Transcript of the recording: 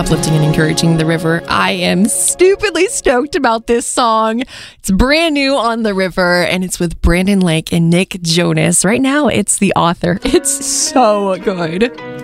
uplifting and encouraging the river. I am stupidly stoked about this song. It's brand new on the river, and it's with Brandon Lake and Nick Jonas. Right now, it's The Author. It's so good.